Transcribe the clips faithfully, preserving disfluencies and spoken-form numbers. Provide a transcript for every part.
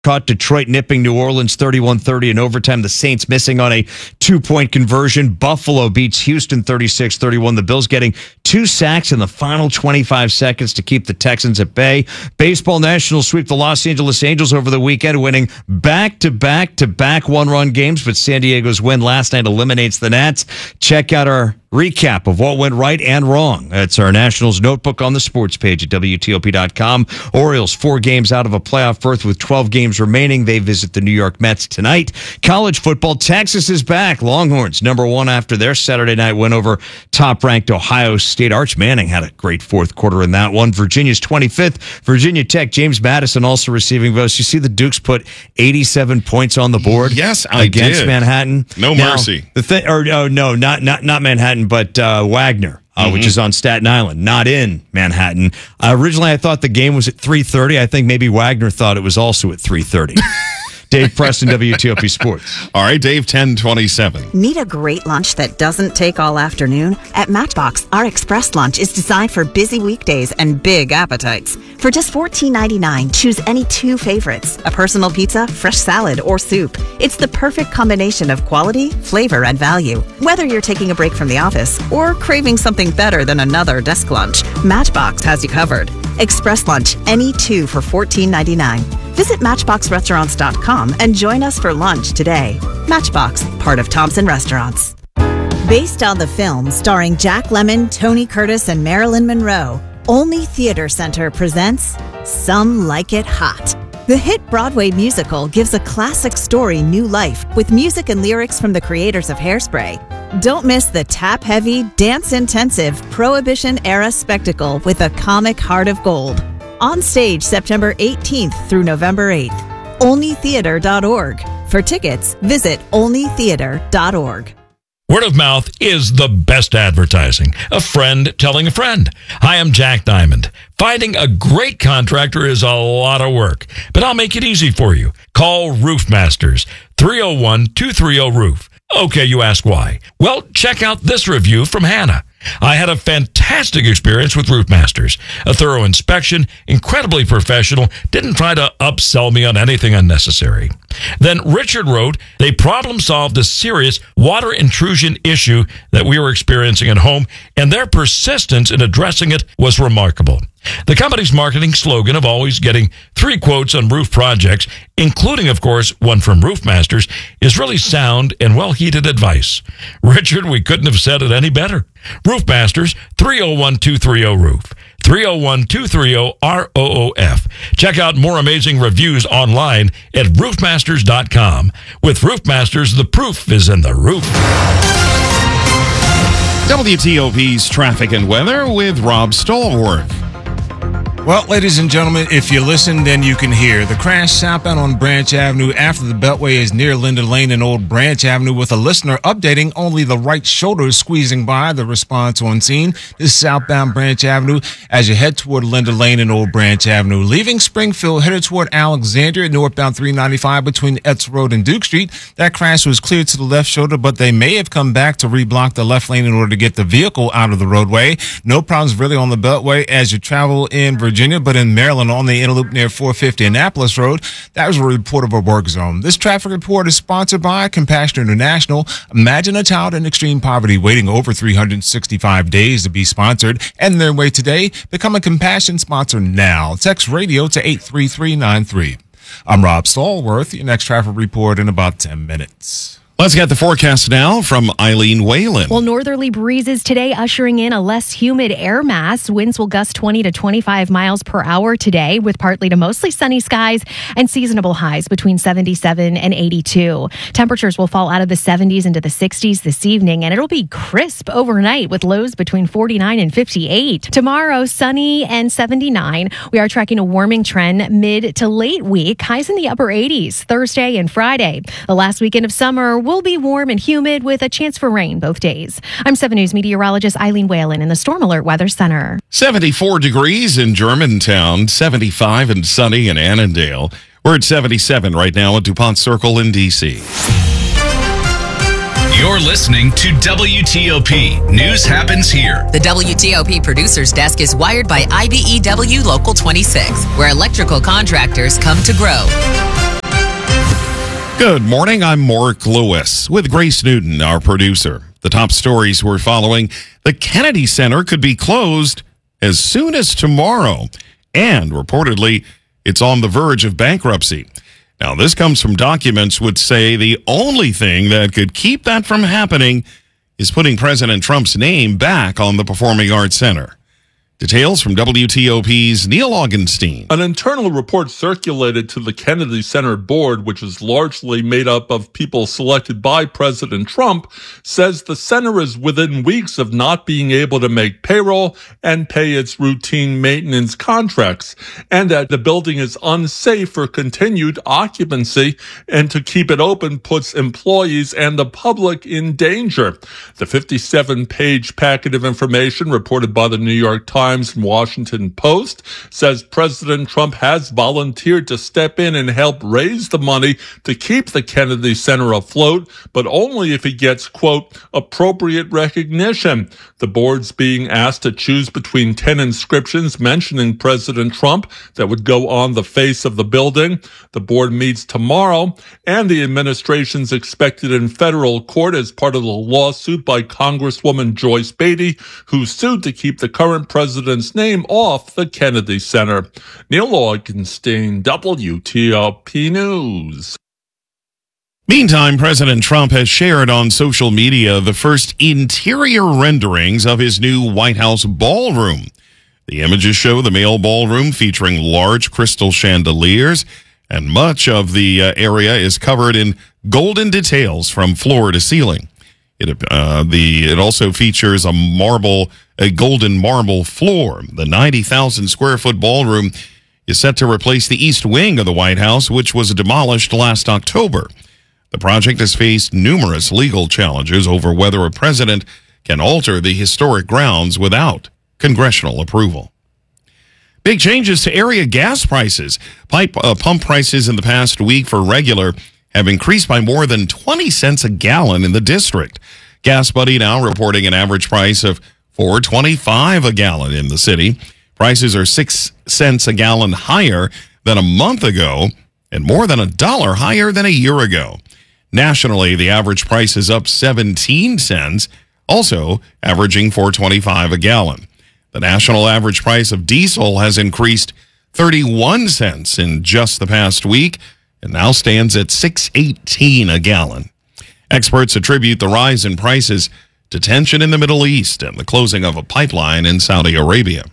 caught Detroit nipping New Orleans thirty-one thirty in overtime. The Saints missing on a two-point conversion. Buffalo beats Houston thirty-six thirty-one. The Bills getting two sacks in the final twenty-five seconds to keep the Texans at bay. Baseball Nationals sweep the Los Angeles Angels over the weekend, winning back-to-back-to-back one-run games, but San Diego's win last night eliminates the Nats. Check out our recap of what went right and wrong. That's our Nationals notebook on the sports page at W T O P dot com. Orioles four games out of a playoff berth with twelve games remaining. They visit the New York Mets tonight. College football, Texas is back. Longhorns number one after their Saturday night win over top-ranked Ohio State. Arch Manning had a great fourth quarter in that one. Virginia's twenty-fifth. Virginia Tech, James Madison also receiving votes. You see the Dukes put eighty-seven points on the board. Yes, I against did. Manhattan. No now, mercy. The thing, or oh, no, not not not Manhattan, but uh, Wagner. Uh, Mm-hmm. which is on Staten Island, not in Manhattan. Uh, originally, I thought the game was at three thirty. I think maybe Wagner thought it was also at three thirty. Dave Preston, W T O P Sports. All right, Dave, ten twenty-seven. Need a great lunch that doesn't take all afternoon? At Matchbox, our express lunch is designed for busy weekdays and big appetites. For just fourteen ninety-nine, choose any two favorites, a personal pizza, fresh salad, or soup. It's the perfect combination of quality, flavor, and value. Whether you're taking a break from the office or craving something better than another desk lunch, Matchbox has you covered. Express lunch, any two for fourteen ninety-nine. Visit matchbox restaurants dot com and join us for lunch today. Matchbox, part of Thompson Restaurants. Based on the film starring Jack Lemmon, Tony Curtis, and Marilyn Monroe, Olney Theater Center presents Some Like It Hot. The hit Broadway musical gives a classic story new life with music and lyrics from the creators of Hairspray. Don't miss the tap-heavy, dance-intensive, Prohibition-era spectacle with a comic heart of gold. On stage September eighteenth through November eighth. olney theater dot org. For tickets, visit olney theater dot org. Word of mouth is the best advertising. A friend telling a friend. Hi, I'm Jack Diamond. Finding a great contractor is a lot of work, but I'll make it easy for you. Call Roof Masters, three oh one, two three oh, roof. Okay, you ask why. Well, check out this review from Hannah. I had a fantastic experience with Roof Masters. A thorough inspection, incredibly professional, didn't try to upsell me on anything unnecessary. Then Richard wrote, they problem solved a serious water intrusion issue that we were experiencing at home, and their persistence in addressing it was remarkable. The company's marketing slogan of always getting three quotes on roof projects, including, of course, one from Roof Masters, is really sound and well-heeded advice. Richard, we couldn't have said it any better. Roof Masters, three oh one, two three oh, roof. three oh one, two three oh, R O O F. Check out more amazing reviews online at roof masters dot com. With Roof Masters, the proof is in the roof. W T O P's traffic and weather with Rob Stallworth. Well, ladies and gentlemen, if you listen, then you can hear. The crash southbound on Branch Avenue after the Beltway is near Linda Lane and Old Branch Avenue, with a listener updating only the right shoulder is squeezing by. The response on scene is southbound Branch Avenue as you head toward Linda Lane and Old Branch Avenue. Leaving Springfield, headed toward Alexandria, northbound three ninety-five between Etz Road and Duke Street. That crash was cleared to the left shoulder, but they may have come back to reblock the left lane in order to get the vehicle out of the roadway. No problems really on the Beltway as you travel in Virginia. Virginia, but in Maryland on the interloop near four fifty Annapolis Road, that was a report of a work zone. This traffic report is sponsored by Compassion International. Imagine a child in extreme poverty waiting over three hundred sixty-five days to be sponsored, and their way today. Become a Compassion sponsor now. Text radio to eight three three nine three. I'm Rob Stallworth. Your next traffic report in about ten minutes. Let's get the forecast now from Eileen Whalen. Well, northerly breezes today ushering in a less humid air mass. Winds will gust twenty to twenty-five miles per hour today with partly to mostly sunny skies and seasonable highs between seventy-seven and eighty-two. Temperatures will fall out of the seventies into the sixties this evening, and it'll be crisp overnight with lows between forty-nine and fifty-eight. Tomorrow, sunny and seventy-nine. We are tracking a warming trend mid to late week. Highs in the upper eighties Thursday and Friday. The last weekend of summer will will be warm and humid with a chance for rain both days. I'm seven News meteorologist Eileen Whalen in the Storm Alert Weather Center. seventy-four degrees in Germantown, seventy-five and sunny in Annandale. We're at seventy-seven right now at DuPont Circle in D C. You're listening to W T O P. News happens here. The W T O P Producer's Desk is wired by I B E W Local twenty-six, where electrical contractors come to grow. Good morning. I'm Mark Lewis with Grace Newton, our producer. The top stories we're following: the Kennedy Center could be closed as soon as tomorrow, and reportedly, it's on the verge of bankruptcy. Now, this comes from documents which say the only thing that could keep that from happening is putting President Trump's name back on the Performing Arts Center. Details from W T O P's Neil Augenstein. An internal report circulated to the Kennedy Center board, which is largely made up of people selected by President Trump, says the center is within weeks of not being able to make payroll and pay its routine maintenance contracts, and that the building is unsafe for continued occupancy, and to keep it open puts employees and the public in danger. The fifty-seven page packet of information reported by the New York Times and Washington Post says President Trump has volunteered to step in and help raise the money to keep the Kennedy Center afloat, but only if he gets, quote, appropriate recognition. The board's being asked to choose between ten inscriptions mentioning President Trump that would go on the face of the building. The board meets tomorrow, and the administration's expected in federal court as part of the lawsuit by Congresswoman Joyce Beatty, who sued to keep the current president President's name off the Kennedy Center. Neil Augenstein, W T O P News. Meantime, President Trump has shared on social media the first interior renderings of his new White House ballroom. The images show the male ballroom featuring large crystal chandeliers, and much of the uh, area is covered in golden details from floor to ceiling. It, uh, the, it also features a marble, a golden marble floor. The ninety thousand square foot ballroom is set to replace the east wing of the White House, which was demolished last October. The project has faced numerous legal challenges over whether a president can alter the historic grounds without congressional approval. Big changes to area gas prices. Pipe uh, pump prices in the past week for regular have increased by more than twenty cents a gallon in the district. Gas Buddy now reporting an average price of four dollars and twenty-five cents a gallon in the city. Prices are six cents a gallon higher than a month ago and more than a dollar higher than a year ago. Nationally, the average price is up seventeen cents, also averaging four dollars and twenty-five cents a gallon. The national average price of diesel has increased thirty-one cents in just the past week, and now stands at six dollars and eighteen cents a gallon. Experts attribute the rise in prices to tension in the Middle East and the closing of a pipeline in Saudi Arabia.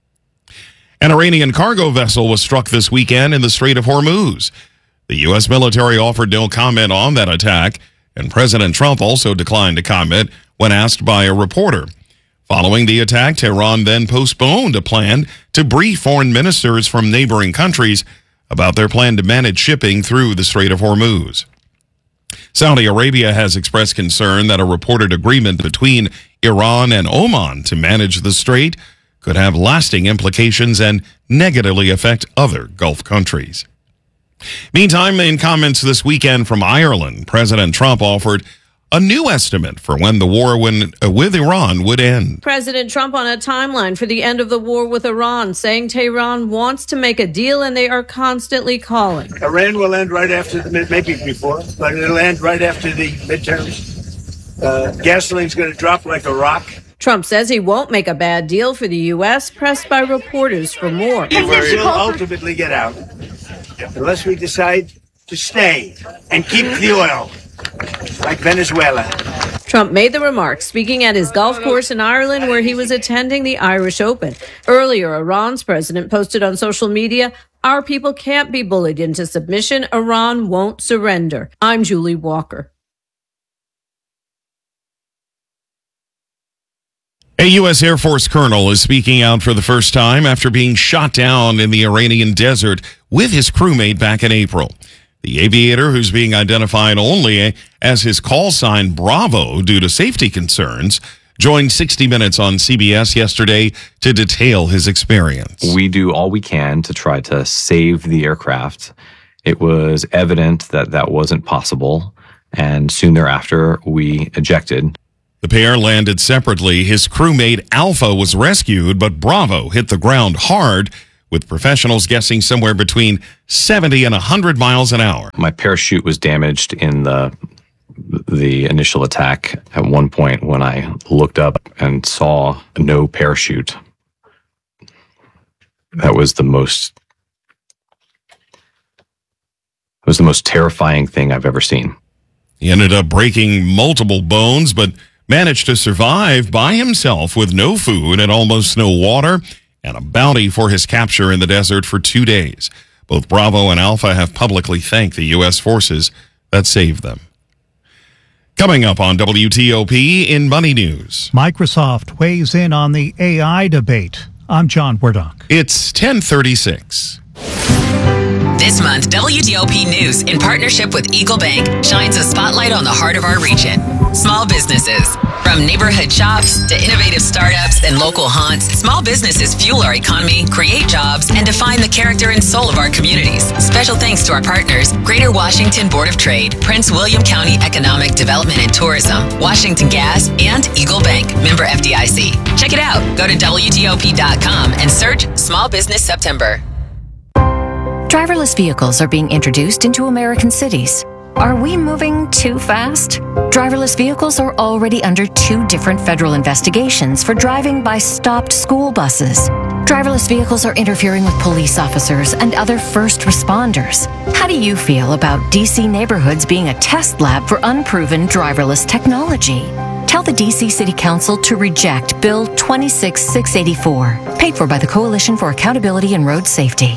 An Iranian cargo vessel was struck this weekend in the Strait of Hormuz. The U S military offered no comment on that attack, and President Trump also declined to comment when asked by a reporter. Following the attack, Tehran then postponed a plan to brief foreign ministers from neighboring countries about their plan to manage shipping through the Strait of Hormuz. Saudi Arabia has expressed concern that a reported agreement between Iran and Oman to manage the strait could have lasting implications and negatively affect other Gulf countries. Meantime, in comments this weekend from Ireland, President Trump offered a new estimate for when the war when, uh, with Iran would end. President Trump on a timeline for the end of the war with Iran, saying Tehran wants to make a deal and they are constantly calling. Iran will end right after the mid, maybe before, but it'll end right after the midterms. Uh, gasoline's going to drop like a rock. Trump says he won't make a bad deal for the U S, pressed by reporters for more. We'll ultimately get out, unless we decide to stay and keep the oil. Like Venezuela. Trump made the remarks speaking at his golf course in Ireland, where he was attending the Irish Open. Earlier, Iran's president posted on social media, "Our people can't be bullied into submission. Iran won't surrender." I'm Julie Walker. A U S Air Force colonel is speaking out for the first time after being shot down in the Iranian desert with his crewmate back in April. The aviator, who's being identified only as his call sign Bravo due to safety concerns, joined sixty minutes on C B S yesterday to detail his experience. We do all we can to try to save the aircraft. It was evident that that wasn't possible, and soon thereafter, we ejected. The pair landed separately. His crewmate Alpha was rescued, but Bravo hit the ground hard with professionals guessing somewhere between seventy and one hundred miles an hour. My parachute was damaged in the the initial attack. At one point when I looked up and saw no parachute, that was the most it was the most terrifying thing I've ever seen. He ended up breaking multiple bones, but managed to survive by himself with no food and almost no water, and a bounty for his capture in the desert for two days. Both Bravo and Alpha have publicly thanked the U S forces that saved them. Coming up on W T O P in Money News. Microsoft weighs in on the A I debate. I'm John Werdock. It's ten thirty-six. This month, W T O P News, in partnership with Eagle Bank, shines a spotlight on the heart of our region. Small businesses. From neighborhood shops to innovative startups and local haunts, small businesses fuel our economy, create jobs, and define the character and soul of our communities. Special thanks to our partners, Greater Washington Board of Trade, Prince William County Economic Development and Tourism, Washington Gas, and Eagle Bank, member F D I C. Check it out. Go to W T O P dot com and search Small Business September. Driverless vehicles are being introduced into American cities. Are we moving too fast? Driverless vehicles are already under two different federal investigations for driving by stopped school buses. Driverless vehicles are interfering with police officers and other first responders. How do you feel about D C neighborhoods being a test lab for unproven driverless technology? Tell the D C City Council to reject Bill twenty-six six eighty-four, paid for by the Coalition for Accountability and Road Safety.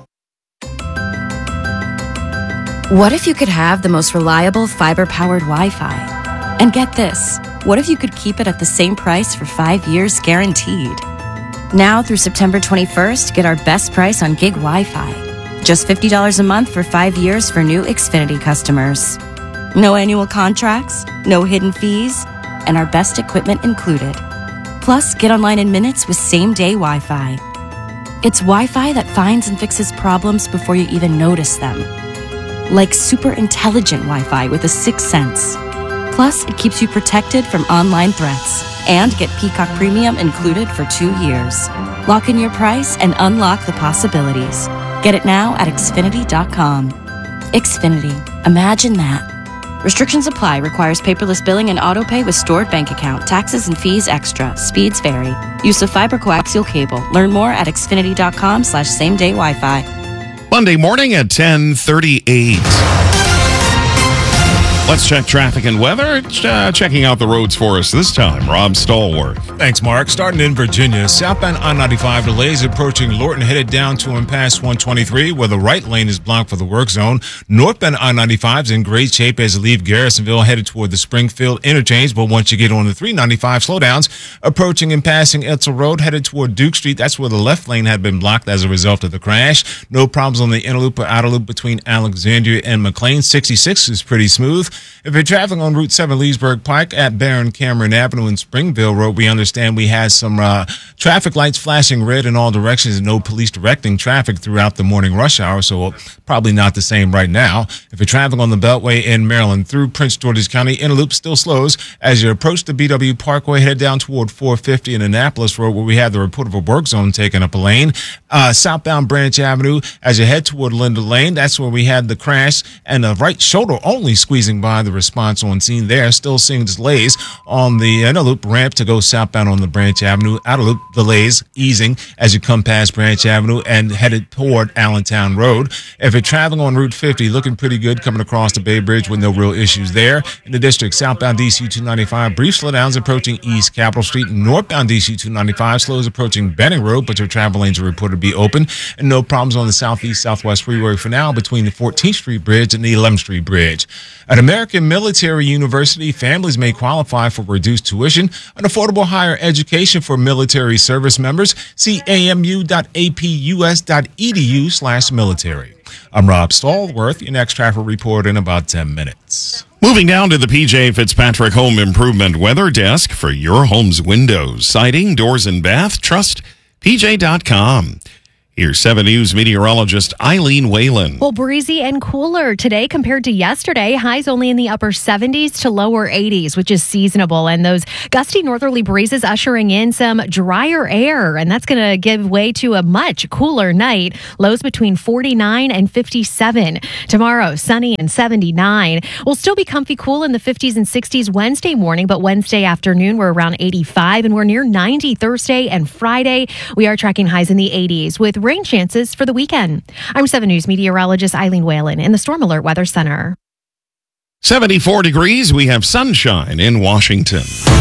What if you could have the most reliable fiber-powered Wi-Fi? And get this, what if you could keep it at the same price for five years guaranteed? Now through September twenty-first, get our best price on gig Wi-Fi. Just fifty dollars a month for five years for new Xfinity customers. No annual contracts, no hidden fees, and our best equipment included. Plus, get online in minutes with same-day Wi-Fi. It's Wi-Fi that finds and fixes problems before you even notice them. Like super intelligent Wi-Fi with a sixth sense. Plus, it keeps you protected from online threats. And get Peacock Premium included for two years. Lock in your price and unlock the possibilities. Get it now at Xfinity dot com. Xfinity. Imagine that. Restrictions apply. Requires paperless billing and auto-pay with stored bank account. Taxes and fees extra. Speeds vary. Use of fiber coaxial cable. Learn more at Xfinity dot com slash same day Wi-Fi. Monday morning at ten thirty-eight. Let's check traffic and weather. Uh, checking out the roads for us this time, Rob Stallworth. Thanks, Mark. Starting in Virginia, southbound I ninety-five delays approaching Lorton, headed down to and past one twenty-three, where the right lane is blocked for the work zone. Northbound I ninety-five is in great shape as you leave Garrisonville, headed toward the Springfield interchange. But once you get on the three ninety-five, slowdowns approaching and passing Etzel Road, headed toward Duke Street. That's where the left lane had been blocked as a result of the crash. No problems on the inner loop or outer loop between Alexandria and McLean. sixty-six is pretty smooth. If you're traveling on Route seven Leesburg Pike at Barron Cameron Avenue and Springville Road, we understand we had some uh, traffic lights flashing red in all directions and no police directing traffic throughout the morning rush hour, so probably not the same right now. If you're traveling on the Beltway in Maryland through Prince George's County, inner loop still slows as you approach the B W Parkway, headed down toward four fifty and Annapolis Road, where we have the report of a work zone taking up a lane. Uh, southbound Branch Avenue, as you head toward Linda Lane, that's where we had the crash, and the right shoulder only squeezing by the response on scene there. Still seeing delays on the inner loop ramp to go southbound on the Branch Avenue. Outer loop delays easing as you come past Branch Avenue and headed toward Allentown Road. If you're traveling on Route fifty, looking pretty good coming across the Bay Bridge with no real issues there. In the district, southbound D C two ninety-five, brief slowdowns approaching East Capitol Street. Northbound D C two ninety-five, slows approaching Benning Road, but your travel lanes are reported to be open. And no problems on the Southeast Southwest Freeway for now between the fourteenth Street Bridge and the eleventh Street Bridge. At American Military University, families may qualify for reduced tuition and affordable higher education for military service members. See amu dot a p u s dot e d u slash military. I'm Rob Stallworth, your next traffic report in about ten minutes. Moving down to the P J Fitzpatrick Home Improvement Weather Desk for your home's windows, siding, doors, and bath. Trust P J dot com. Here's seven News meteorologist Eileen Whalen. Well, breezy and cooler today compared to yesterday. Highs only in the upper seventies to lower eighties, which is seasonable. And those gusty northerly breezes ushering in some drier air. And that's going to give way to a much cooler night. Lows between forty-nine and fifty-seven. Tomorrow, sunny and seventy-nine. We'll still be comfy cool in the fifties and sixties Wednesday morning, but Wednesday afternoon, we're around eighty-five. And we're near ninety Thursday and Friday. We are tracking highs in the eighties with rain chances for the weekend. I'm seven News meteorologist Eileen Whalen in the Storm Alert Weather Center. seventy-four degrees. We have sunshine in Washington.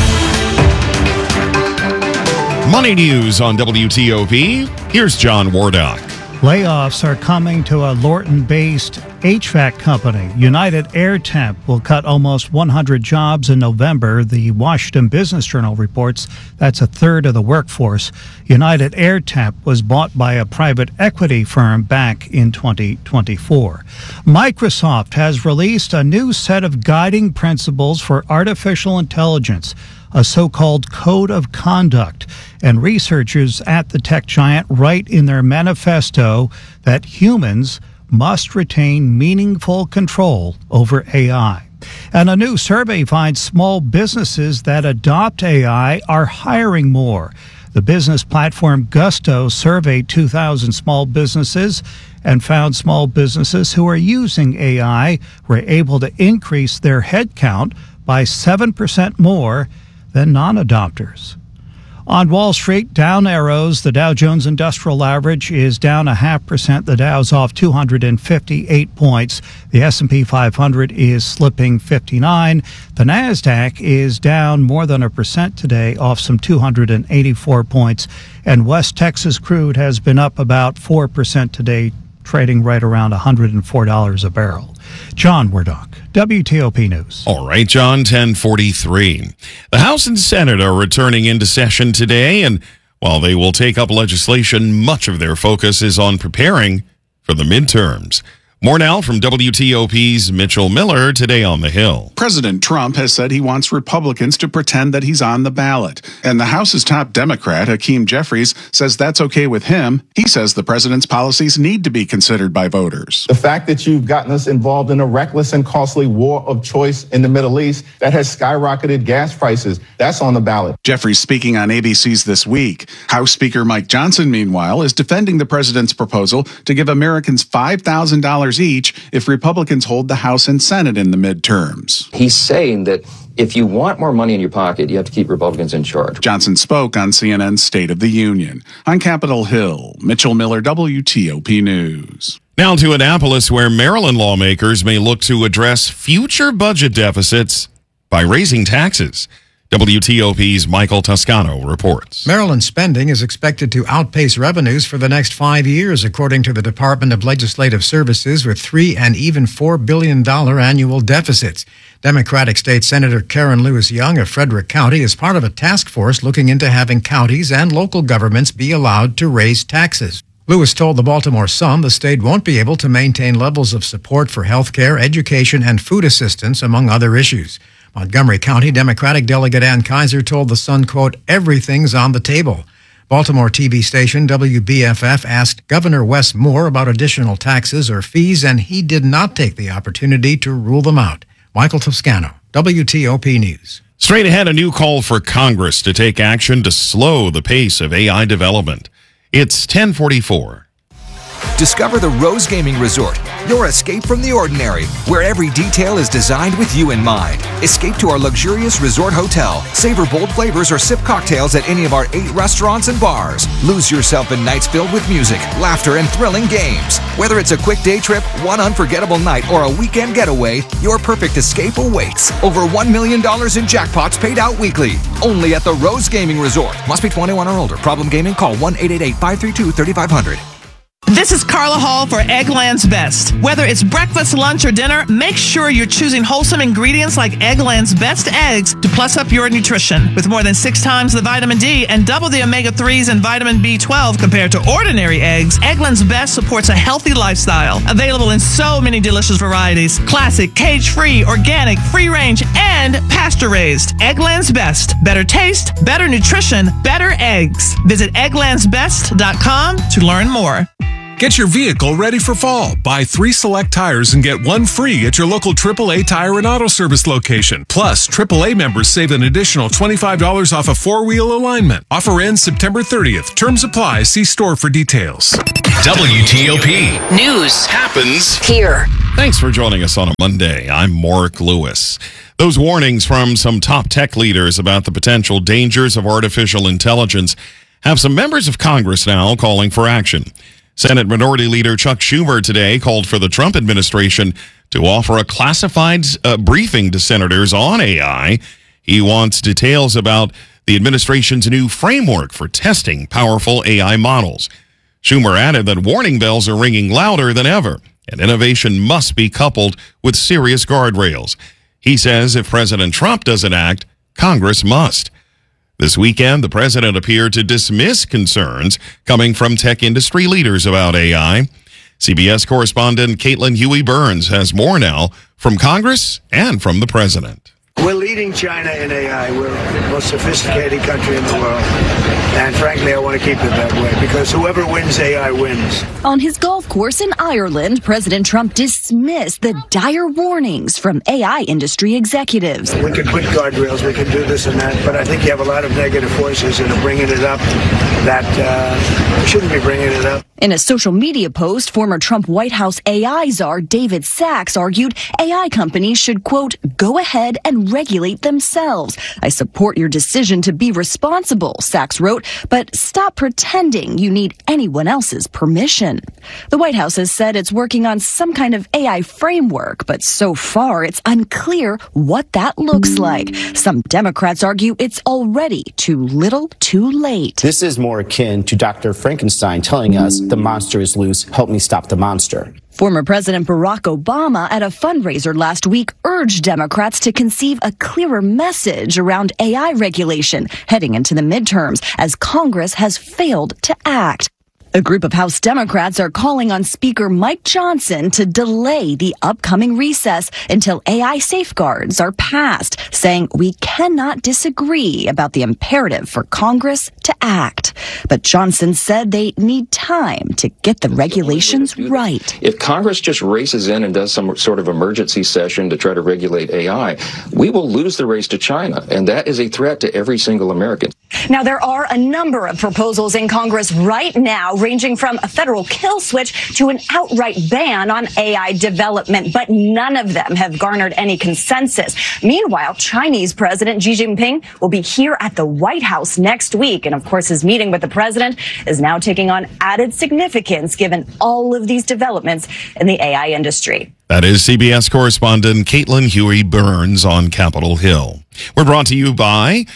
Money news on W T O P. Here's John Wardock. Layoffs are coming to a Lorton-based H V A C company. United Air Temp will cut almost one hundred jobs in November. The Washington Business Journal reports that's a third of the workforce. United Air Temp was bought by a private equity firm back in twenty twenty-four. Microsoft has released a new set of guiding principles for artificial intelligence, a so-called code of conduct. And researchers at the tech giant write in their manifesto that humans must retain meaningful control over A I. And a new survey finds small businesses that adopt A I are hiring more. The business platform Gusto surveyed two thousand small businesses and found small businesses who are using A I were able to increase their headcount by seven percent more than non-adopters. On Wall Street, down arrows. The Dow Jones Industrial Average is down a half percent. The Dow's off two hundred fifty-eight points. The S and P five hundred is slipping fifty-nine. The Nasdaq is down more than a percent today, off some two hundred eighty-four points. And West Texas crude has been up about four percent today, trading right around one hundred four dollars a barrel. John Wardock, W T O P News. All right, John, ten forty-three. The House and Senate are returning into session today, and while they will take up legislation, much of their focus is on preparing for the midterms. More now from W T O P's Mitchell Miller today on the Hill. President Trump has said he wants Republicans to pretend that he's on the ballot. And the House's top Democrat, Hakeem Jeffries, says that's okay with him. He says the president's policies need to be considered by voters. The fact that you've gotten us involved in a reckless and costly war of choice in the Middle East that has skyrocketed gas prices, that's on the ballot. Jeffries speaking on A B C's This Week. House Speaker Mike Johnson, meanwhile, is defending the president's proposal to give Americans five thousand dollars each if Republicans hold the House and Senate in the midterms. He's saying that if you want more money in your pocket, you have to keep Republicans in charge. Johnson spoke on C N N's State of the Union. On Capitol Hill, Mitchell Miller, W T O P News. Now to Annapolis, where Maryland lawmakers may look to address future budget deficits by raising taxes. W T O P's Michael Toscano reports. Maryland spending is expected to outpace revenues for the next five years, according to the Department of Legislative Services, with three and even four billion dollars annual deficits. Democratic State Senator Karen Lewis Young of Frederick County is part of a task force looking into having counties and local governments be allowed to raise taxes. Lewis told the Baltimore Sun the state won't be able to maintain levels of support for health care, education, and food assistance, among other issues. Montgomery County Democratic Delegate Ann Kaiser told the Sun, quote, everything's on the table. Baltimore T V station W B F F asked Governor Wes Moore about additional taxes or fees, and he did not take the opportunity to rule them out. Michael Toscano, W T O P News. Straight ahead, a new call for Congress to take action to slow the pace of A I development. It's ten forty-four. Discover the Rose Gaming Resort, your escape from the ordinary, where every detail is designed with you in mind. Escape to our luxurious resort hotel. Savor bold flavors or sip cocktails at any of our eight restaurants and bars. Lose yourself in nights filled with music, laughter, and thrilling games. Whether it's a quick day trip, one unforgettable night, or a weekend getaway, your perfect escape awaits. Over one million dollars in jackpots paid out weekly. Only at the Rose Gaming Resort. Must be twenty-one or older. Problem gaming? Call one eight eight eight, five three two, three five zero zero. This is Carla Hall for Eggland's Best. Whether it's breakfast, lunch, or dinner, make sure you're choosing wholesome ingredients like Eggland's Best Eggs to plus up your nutrition. With more than six times the vitamin D and double the omega threes and vitamin B twelve compared to ordinary eggs, Eggland's Best supports a healthy lifestyle. Available in so many delicious varieties. Classic, cage-free, organic, free-range, and pasture-raised. Eggland's Best. Better taste, better nutrition, better eggs. Visit egglands best dot com to learn more. Get your vehicle ready for fall. Buy three select tires and get one free at your local triple A Tire and Auto Service location. Plus, triple A members save an additional twenty-five dollars off a four-wheel alignment. Offer ends September thirtieth. Terms apply. See store for details. W T O P News happens here. Thanks for joining us on a Monday. I'm Mark Lewis. Those warnings from some top tech leaders about the potential dangers of artificial intelligence have some members of Congress now calling for action. Senate Minority Leader Chuck Schumer today called for the Trump administration to offer a classified uh, briefing to senators on A I. He wants details about the administration's new framework for testing powerful A I models. Schumer added that warning bells are ringing louder than ever, and innovation must be coupled with serious guardrails. He says if President Trump doesn't act, Congress must. This weekend, the president appeared to dismiss concerns coming from tech industry leaders about A I. C B S correspondent Caitlin Huey Burns has more now from Congress and from the president. We're leading China in A I. We're the most sophisticated country in the world. And frankly, I want to keep it that way because whoever wins A I wins. On his golf course in Ireland, President Trump dismissed the dire warnings from A I industry executives. We can put guardrails, we can do this and that, but I think you have a lot of negative forces that are bringing it up that uh, shouldn't be bringing it up. In a social media post, former Trump White House A I czar David Sachs argued A I companies should, quote, go ahead and regulate themselves. I support your decision to be responsible, Sachs wrote, but stop pretending you need anyone else's permission. The White House has said it's working on some kind of A I framework, but so far it's unclear what that looks like. Some Democrats argue it's already too little, too late. This is more akin to Doctor Frankenstein telling us the monster is loose, help me stop the monster. Former President Barack Obama at a fundraiser last week urged Democrats to conceive a clearer message around A I regulation heading into the midterms as Congress has failed to act. A group of House Democrats are calling on Speaker Mike Johnson to delay the upcoming recess until A I safeguards are passed, saying we cannot disagree about the imperative for Congress to act. But Johnson said they need time to get the regulations right. If Congress just races in and does some sort of emergency session to try to regulate A I, we will lose the race to China, and that is a threat to every single American. Now, there are a number of proposals in Congress right now, ranging from a federal kill switch to an outright ban on A I development, but none of them have garnered any consensus. Meanwhile, Chinese President Xi Jinping will be here at the White House next week. And of course, his meeting with the president is now taking on added significance given all of these developments in the A I industry. That is C B S correspondent Caitlin Huey Burns on Capitol Hill. We're brought to you by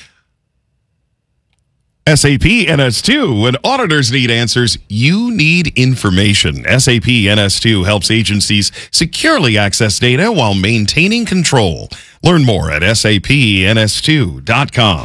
S A P N S two. When auditors need answers, you need information. S A P N S two helps agencies securely access data while maintaining control. Learn more at S A P N S two dot com.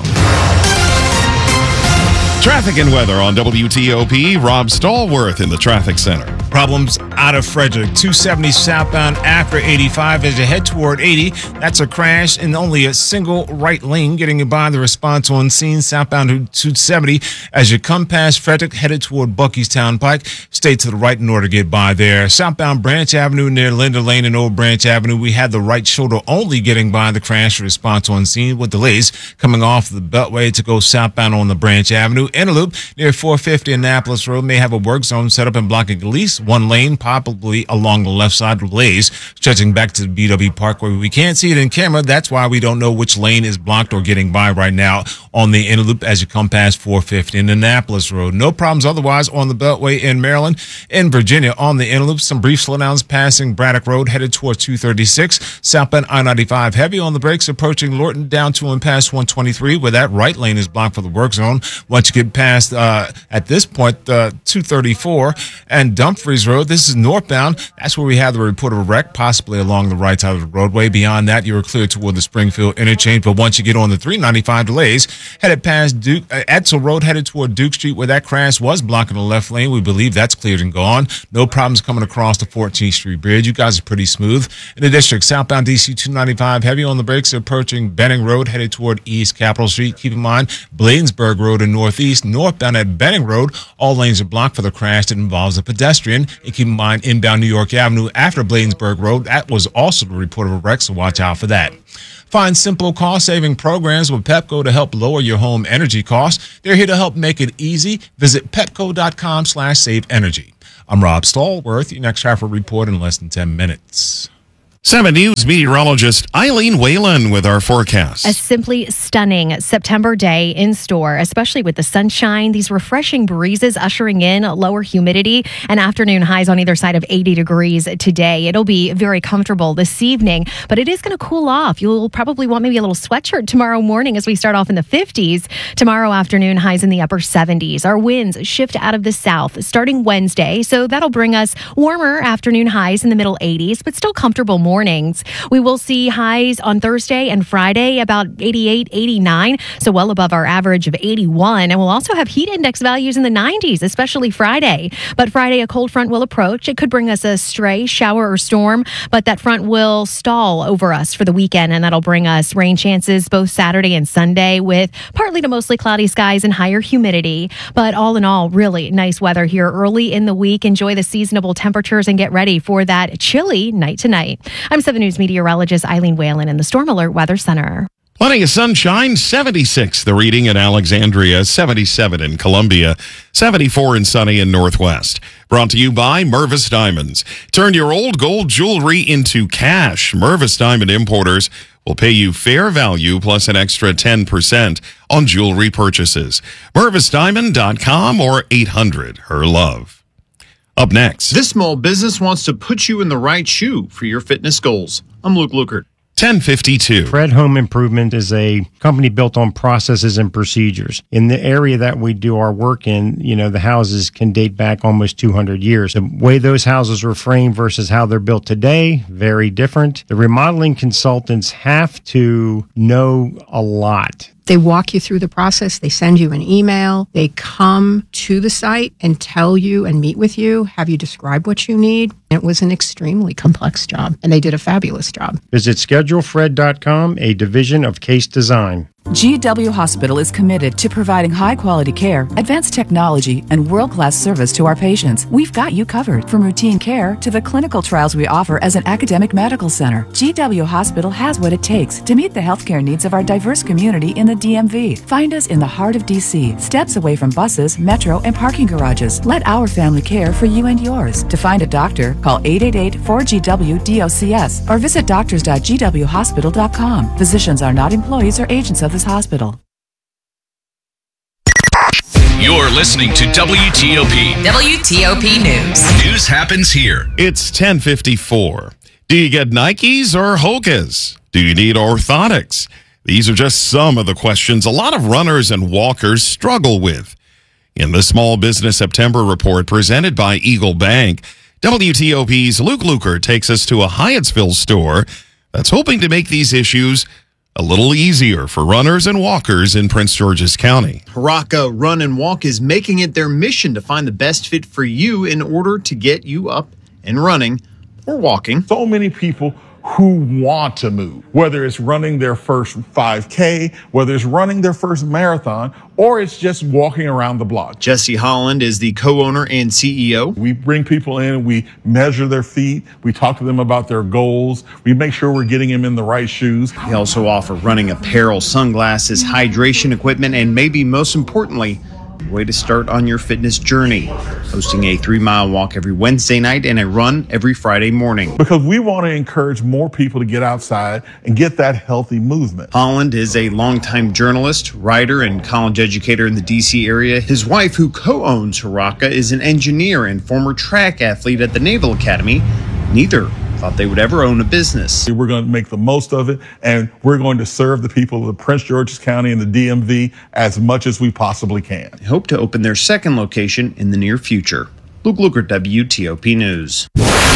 Traffic and weather on W T O P. Rob Stallworth in the traffic center. Problems out of Frederick. two seventy southbound after eighty-five as you head toward eighty. That's a crash in only a single right lane. Getting you by the response on scene southbound to two seventy as you come past Frederick headed toward Buckystown Pike. Stay to the right in order to get by there. Southbound Branch Avenue near Linda Lane and Old Branch Avenue. We had the right shoulder only getting by the crash response on scene with delays coming off the Beltway to go southbound on the Branch Avenue. Interloop near four fifty Annapolis Road may have a work zone set up and blocking at least one lane, probably along the left side of delays, stretching back to the B W Parkway. We can't see it in camera. That's why we don't know which lane is blocked or getting by right now on the Interloop as you come past four fifty in Annapolis Road. No problems otherwise on the Beltway in Maryland. In Virginia on the Interloop, some brief slowdowns passing Braddock Road headed towards two thirty-six. Southbound I ninety-five heavy on the brakes approaching Lorton down to and past one twenty-three where that right lane is blocked for the work zone. Once you get past, uh, at this point, uh, two thirty-four and Dumfries Road, this is northbound. That's where we have the report of a wreck, possibly along the right side of the roadway. Beyond that, you are clear toward the Springfield interchange. But once you get on the three ninety-five delays, headed past Duke, uh, Edsel Road, headed toward Duke Street, where that crash was blocking the left lane. We believe that's cleared and gone. No problems coming across the fourteenth Street Bridge. You guys are pretty smooth. In the district, southbound D C two ninety-five, heavy on the brakes, approaching Benning Road, headed toward East Capitol Street. Keep in mind, Bladensburg Road in Northeast, northbound at Benning Road, all lanes are blocked for the crash that involves a pedestrian. in. And keep in mind, inbound New York Avenue after Bladensburg Road, that was also the report of a wreck, so watch out for that. Find simple cost-saving programs with Pepco to help lower your home energy costs. They're here to help make it easy. Visit pepco.com slash save energy. I'm Rob Stallworth. Your next traffic report in less than ten minutes. seven News meteorologist Eileen Whalen with our forecast. A simply stunning September day in store, especially with the sunshine, these refreshing breezes ushering in lower humidity and afternoon highs on either side of eighty degrees today. It'll be very comfortable this evening, but it is going to cool off. You'll probably want maybe a little sweatshirt tomorrow morning as we start off in the fifties. Tomorrow afternoon highs in the upper seventies. Our winds shift out of the south starting Wednesday, so that'll bring us warmer afternoon highs in the middle eighties, but still comfortable mornings. We will see highs on Thursday and Friday about eighty-eight, eighty-nine, so well above our average of eighty-one. And we'll also have heat index values in the nineties, especially Friday. But Friday, a cold front will approach. It could bring us a stray shower or storm, but that front will stall over us for the weekend, and that'll bring us rain chances both Saturday and Sunday with partly to mostly cloudy skies and higher humidity. But all in all, really nice weather here early in the week. Enjoy the seasonable temperatures and get ready for that chilly night tonight. I'm seven News meteorologist Eileen Whalen in the Storm Alert Weather Center. Plenty of sunshine, seventy-six the reading at Alexandria, seventy-seven in Columbia, seventy-four and sunny in Northwest. Brought to you by Mervis Diamonds. Turn your old gold jewelry into cash. Mervis Diamond Importers will pay you fair value plus an extra ten percent on jewelry purchases. Mervis Diamond dot com or eight hundred her love. Up next. This small business wants to put you in the right shoe for your fitness goals. I'm Luke Lukert. ten fifty-two. Fred Home Improvement is a company built on processes and procedures. In the area that we do our work in, you know, the houses can date back almost two hundred years. The way those houses were framed versus how they're built today, very different. The remodeling consultants have to know a lot. They walk you through the process. They send you an email. They come to the site and tell you and meet with you, have you describe what you need. It was an extremely complex job, and they did a fabulous job. Visit schedule fred dot com, a division of Case Design. G W Hospital is committed to providing high-quality care, advanced technology, and world-class service to our patients. We've got you covered, from routine care to the clinical trials we offer as an academic medical center. G W Hospital has what it takes to meet the healthcare needs of our diverse community in the D M V. Find us in the heart of D C, steps away from buses, metro, and parking garages. Let our family care for you and yours. To find a doctor, call eight eight eight, four G W, D O C S or visit doctors dot g w hospital dot com. Physicians are not employees or agents of this hospital. You're listening to W T O P. W T O P News. News happens here. It's ten fifty-four. Do you get Nikes or Hokas? Do you need orthotics? These are just some of the questions a lot of runners and walkers struggle with. In the Small Business September report presented by Eagle Bank, W T O P's Luke Lukert takes us to a Hyattsville store that's hoping to make these issues a little easier for runners and walkers in Prince George's County. Haraka Run and Walk is making it their mission to find the best fit for you in order to get you up and running or walking. So many people who want to move, whether it's running their first five K, whether it's running their first marathon, or it's just walking around the block. Jesse Holland is the co-owner and C E O. We bring people in, we measure their feet, we talk to them about their goals, we make sure we're getting them in the right shoes. They also offer running apparel, sunglasses, hydration equipment, and maybe most importantly, way to start on your fitness journey. Hosting a three-mile walk every Wednesday night and a run every Friday morning. Because we want to encourage more people to get outside and get that healthy movement. Holland is a longtime journalist, writer, and college educator in the D C area. His wife, who co-owns Haraka, is an engineer and former track athlete at the Naval Academy. Neither thought they would ever own a business. We're going to make the most of it, and we're going to serve the people of Prince George's County and the D M V as much as we possibly can. They hope to open their second location in the near future. Luke Lukert, W T O P News.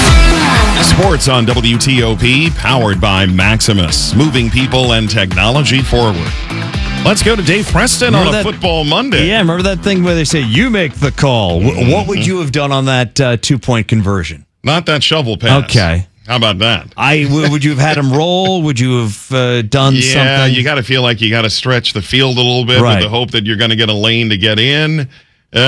Sports on W T O P, powered by Maximus, moving people and technology forward. Let's go to Dave Preston remember on a that, Football Monday. Yeah, remember that thing where they say, you make the call. Mm-hmm. What would you have done on that uh, two-point conversion? Not that shovel pass. Okay. How about that? I would you have had him roll? Would you have uh, done yeah, something? Yeah, you got to feel like you got to stretch the field a little bit right. with the hope that you're going to get a lane to get in. Uh,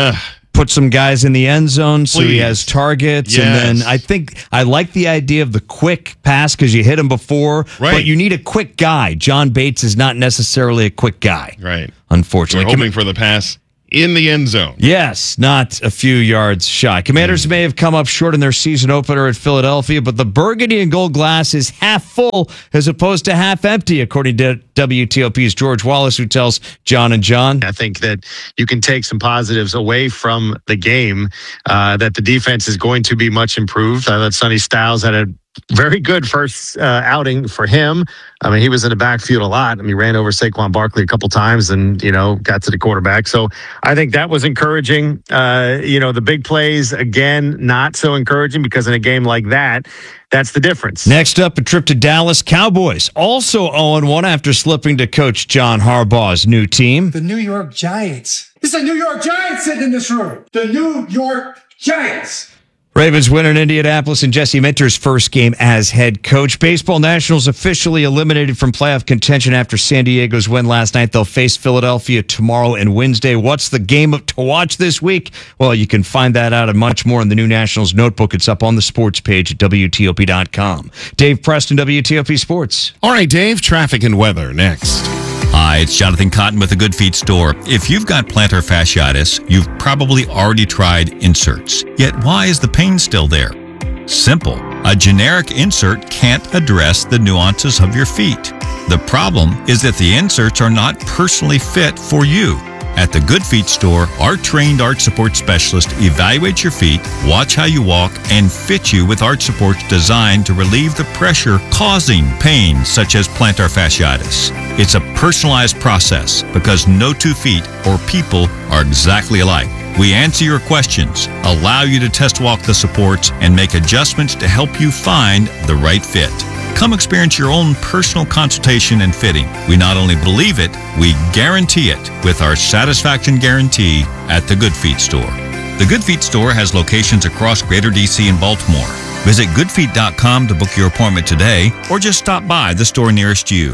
put some guys in the end zone so Please. he has targets. Yes. And then I think I like the idea of the quick pass because you hit him before, Right. but you need a quick guy. John Bates is not necessarily a quick guy. Right. Unfortunately. You're hoping for the pass in the end zone. Yes, not a few yards shy. Commanders may have come up short in their season opener at Philadelphia, but the burgundy and gold glass is half full as opposed to half empty, according to W T O P's George Wallace, who tells John and John. I think that you can take some positives away from the game, uh, that the defense is going to be much improved. I thought Sonny Styles had a very good first uh, outing for him. I mean, he was in the backfield a lot. I mean, he ran over Saquon Barkley a couple times and, you know, got to the quarterback. So I think that was encouraging. Uh, you know, the big plays, again, not so encouraging because in a game like that, that's the difference. Next up, a trip to Dallas Cowboys. Also oh and one after slipping to Coach John Harbaugh's new team. The New York Giants. It's the New York Giants sitting in this room. The New York Giants. Ravens win in Indianapolis and Jesse Minter's first game as head coach. Baseball Nationals officially eliminated from playoff contention after San Diego's win last night. They'll face Philadelphia tomorrow and Wednesday. What's the game to watch this week? Well, you can find that out and much more in the new Nationals notebook. It's up on the sports page at W T O P dot com. Dave Preston, W T O P Sports. All right, Dave, traffic and weather next. Hi, it's Jonathan Cotton with the Good Feet store. If you've got plantar fasciitis, you've probably already tried inserts. Yet why is the pain still there? Simple. A generic insert can't address the nuances of your feet. The problem is that the inserts are not personally fit for you. At the Good Feet store, our trained arch support specialist evaluates your feet, watch how you walk, and fit you with arch supports designed to relieve the pressure causing pain such as plantar fasciitis. It's a personalized process because no two feet or people are exactly alike. We answer your questions, allow you to test walk the supports, and make adjustments to help you find the right fit. Come experience your own personal consultation and fitting. We not only believe it, we guarantee it with our satisfaction guarantee at the Good Feet store. The Good Feet store has locations across Greater D C and Baltimore. Visit good feet dot com to book your appointment today or just stop by the store nearest you.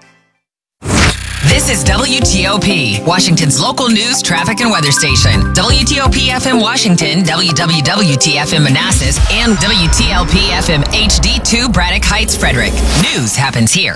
This is W T O P, Washington's local news, traffic, and weather station. W T O P F M Washington, W W W T F M Manassas, and W T L P F M H D two Braddock Heights, Frederick. News happens here.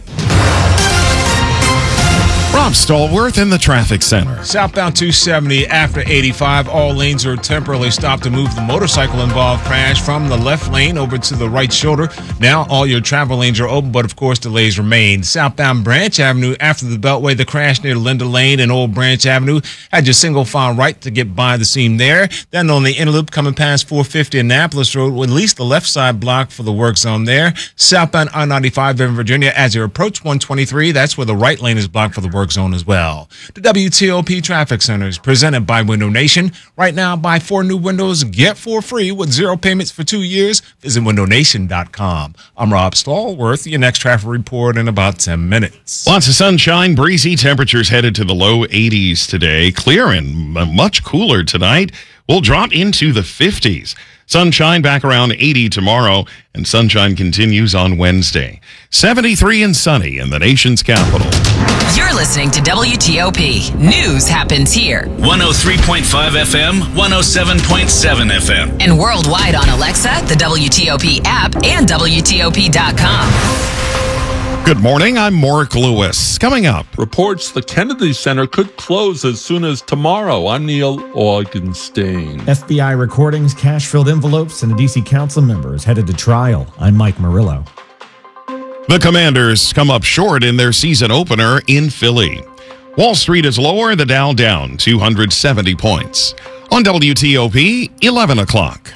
Rob Stallworth in the traffic center. Southbound two seventy after eighty-five. All lanes are temporarily stopped to move the motorcycle-involved crash from the left lane over to the right shoulder. Now all your travel lanes are open, but of course delays remain. Southbound Branch Avenue after the Beltway, the crash near Linda Lane and Old Branch Avenue had your single file right to get by the seam there. Then on the inner loop coming past four fifty Annapolis Road, at least the left side blocked for the work zone there. Southbound I ninety-five in Virginia as you approach one twenty-three, that's where the right lane is blocked for the work zone as well. The W T O P Traffic Center is presented by Window Nation. Right now, buy four new windows, get four free with zero payments for two years. Visit window nation dot com. I'm Rob Stallworth. Your next traffic report in about ten minutes. Lots of sunshine, breezy temperatures headed to the low eighties today. Clear and much cooler tonight. We'll drop into the fifties. Sunshine back around eighty tomorrow, and sunshine continues on Wednesday. seventy-three and sunny in the nation's capital. You're listening to W T O P. News happens here. one oh three point five F M, one oh seven point seven F M. And worldwide on Alexa, the W T O P app, and W T O P dot com. Good morning, I'm Mark Lewis. Coming up. Reports the Kennedy Center could close as soon as tomorrow. I'm Neil Augenstein. F B I recordings, cash-filled envelopes, and a D C council member is headed to trial. I'm Mike Murillo. The Commanders come up short in their season opener in Philly. Wall Street is lower, the Dow down two hundred seventy points. On W T O P, eleven o'clock.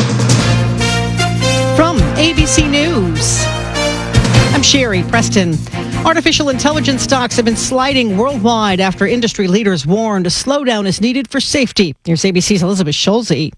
From A B C News, I'm Sherry Preston. Artificial intelligence stocks have been sliding worldwide after industry leaders warned a slowdown is needed for safety. Here's A B C's Elizabeth Schulze.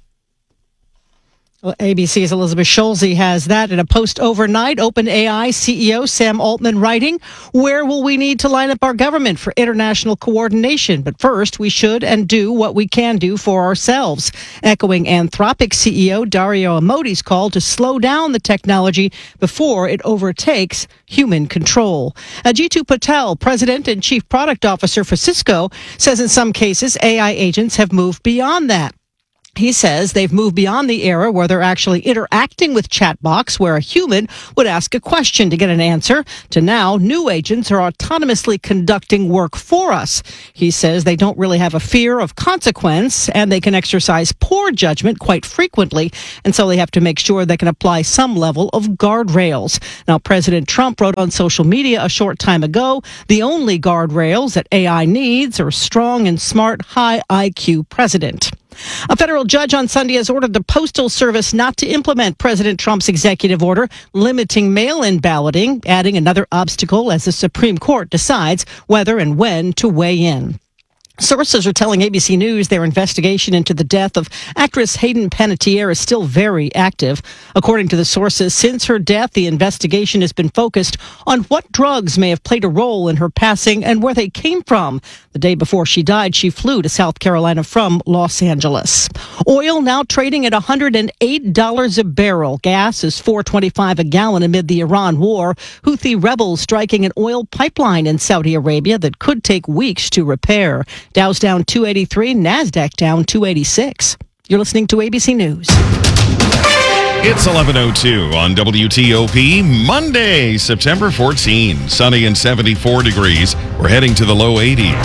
Well, A B C's Elizabeth Schulze has that in a post overnight. OpenAI C E O Sam Altman writing, "Where will we need to line up our government for international coordination? But first, we should and do what we can do for ourselves." Echoing Anthropic C E O Dario Amodi's call to slow down the technology before it overtakes human control. Jitu Patel, president and chief product officer for Cisco, says in some cases A I agents have moved beyond that. He says they've moved beyond the era where they're actually interacting with chatbots, where a human would ask a question to get an answer, to now new agents are autonomously conducting work for us. He says they don't really have a fear of consequence, and they can exercise poor judgment quite frequently, and so they have to make sure they can apply some level of guardrails. Now, President Trump wrote on social media a short time ago, the only guardrails that A I needs are a strong and smart, high I Q president. A federal judge on Sunday has ordered the Postal Service not to implement President Trump's executive order limiting mail-in balloting, adding another obstacle as the Supreme Court decides whether and when to weigh in. Sources are telling A B C News their investigation into the death of actress Hayden Panettiere is still very active. According to the sources, since her death, the investigation has been focused on what drugs may have played a role in her passing and where they came from. The day before she died, she flew to South Carolina from Los Angeles. Oil now trading at one hundred eight dollars a barrel. Gas is four dollars and twenty-five cents a gallon amid the Iran war. Houthi rebels striking an oil pipeline in Saudi Arabia that could take weeks to repair. Dow's down two eighty-three, NASDAQ down two eighty-six. You're listening to A B C News. It's eleven oh two on W T O P, Monday, September fourteenth. Sunny and seventy-four degrees. We're heading to the low eighties.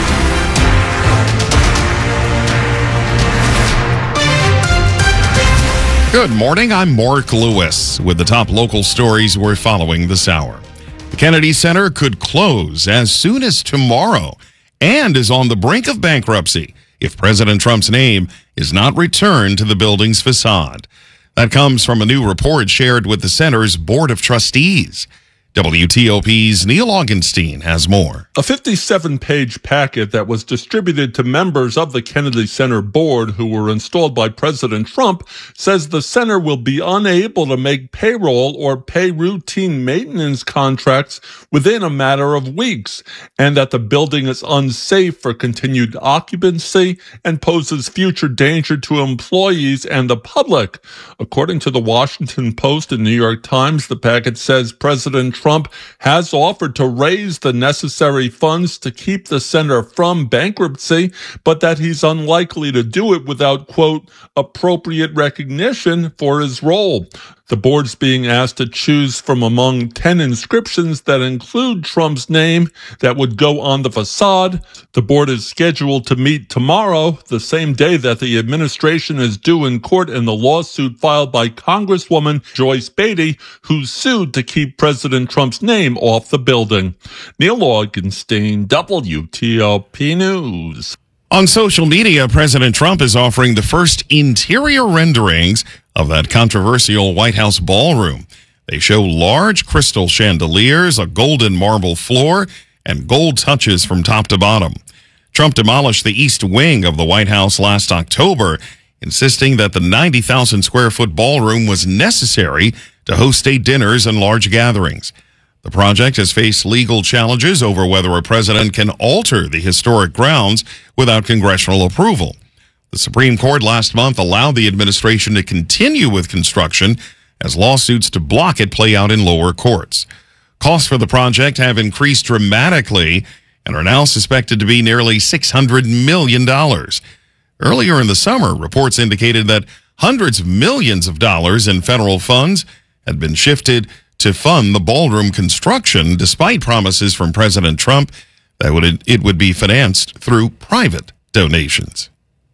Good morning, I'm Mark Lewis with the top local stories we're following this hour. The Kennedy Center could close as soon as tomorrow and is on the brink of bankruptcy if President Trump's name is not returned to the building's facade. That comes from a new report shared with the center's Board of Trustees. W T O P's Neil Augenstein has more. A fifty-seven page packet that was distributed to members of the Kennedy Center board who were installed by President Trump says the center will be unable to make payroll or pay routine maintenance contracts within a matter of weeks, and that the building is unsafe for continued occupancy and poses future danger to employees and the public. According to the Washington Post and New York Times, the packet says President Trump has offered to raise the necessary funds to keep the center from bankruptcy, but that he's unlikely to do it without, quote, appropriate recognition for his role. The board's being asked to choose from among ten inscriptions that include Trump's name that would go on the facade. The board is scheduled to meet tomorrow, the same day that the administration is due in court in the lawsuit filed by Congresswoman Joyce Beatty, who sued to keep President Trump's name off the building. Neil Augenstein, W T O P News. On social media, President Trump is offering the first interior renderings of that controversial White House ballroom. They show large crystal chandeliers, a golden marble floor, and gold touches from top to bottom. Trump demolished the east wing of the White House last October, insisting that the ninety thousand square foot ballroom was necessary to host state dinners and large gatherings. The project has faced legal challenges over whether a president can alter the historic grounds without congressional approval. The Supreme Court last month allowed the administration to continue with construction as lawsuits to block it play out in lower courts. Costs for the project have increased dramatically and are now suspected to be nearly six hundred million dollars. Earlier in the summer, reports indicated that hundreds of millions of dollars in federal funds had been shifted to fund the ballroom construction, despite promises from President Trump that would, it would be financed through private donations.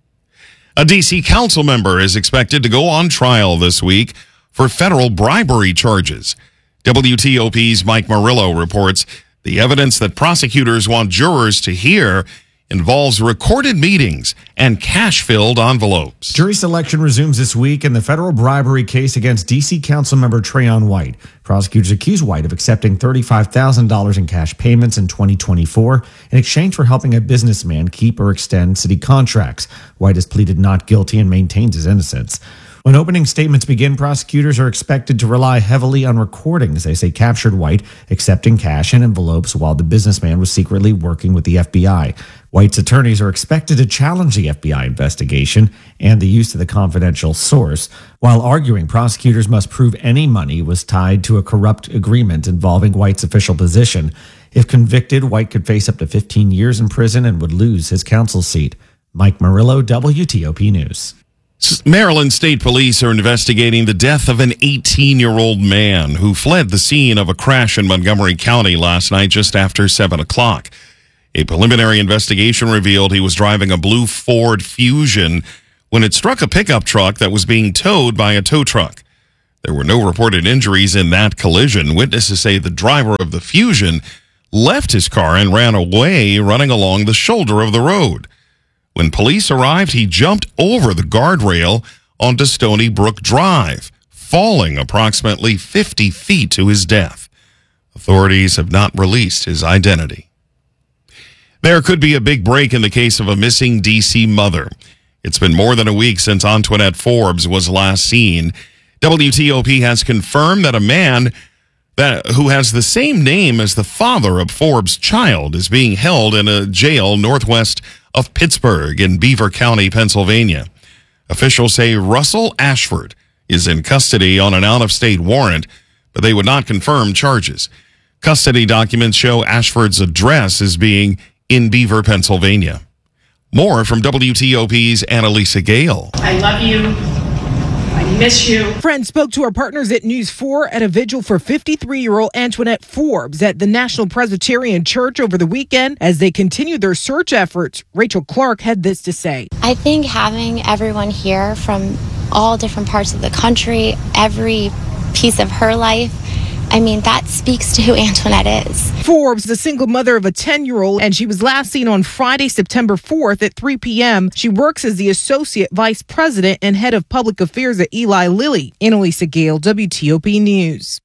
A D C council member is expected to go on trial this week for federal bribery charges. W T O P's Mike Murillo reports the evidence that prosecutors want jurors to hear involves recorded meetings and cash-filled envelopes. Jury selection resumes this week in the federal bribery case against D C Councilmember Trayon White. Prosecutors accuse White of accepting thirty-five thousand dollars in cash payments in twenty twenty-four in exchange for helping a businessman keep or extend city contracts. White has pleaded not guilty and maintains his innocence. When opening statements begin, prosecutors are expected to rely heavily on recordings they say captured White accepting cash in envelopes while the businessman was secretly working with the F B I. White's attorneys are expected to challenge the F B I investigation and the use of the confidential source, while arguing prosecutors must prove any money was tied to a corrupt agreement involving White's official position. If convicted, White could face up to fifteen years in prison and would lose his council seat. Mike Murillo, W T O P News. Maryland State Police are investigating the death of an eighteen-year-old man who fled the scene of a crash in Montgomery County last night just after seven o'clock. A preliminary investigation revealed he was driving a blue Ford Fusion when it struck a pickup truck that was being towed by a tow truck. There were no reported injuries in that collision. Witnesses say the driver of the Fusion left his car and ran away, running along the shoulder of the road. When police arrived, he jumped over the guardrail onto Stony Brook Drive, falling approximately fifty feet to his death. Authorities have not released his identity. There could be a big break in the case of a missing D C mother. It's been more than a week since Antoinette Forbes was last seen. W T O P has confirmed that a man that who has the same name as the father of Forbes' child is being held in a jail northwest of Pittsburgh in Beaver County, Pennsylvania. Officials say Russell Ashford is in custody on an out-of-state warrant, but they would not confirm charges. Custody documents show Ashford's address as being in Beaver, Pennsylvania. More from W T O P's Annalisa Gale. I love you. I miss you. Friends spoke to our partners at News four at a vigil for fifty-three-year-old Antoinette Forbes at the National Presbyterian Church over the weekend as they continue their search efforts. Rachel Clark had this to say. I think having everyone here from all different parts of the country, every piece of her life, I mean, that speaks to who Antoinette is. Forbes, the single mother of a ten-year-old, and she was last seen on Friday, September fourth at three p.m. She works as the Associate Vice President and Head of Public Affairs at Eli Lilly. Annalisa Gale, W T O P News.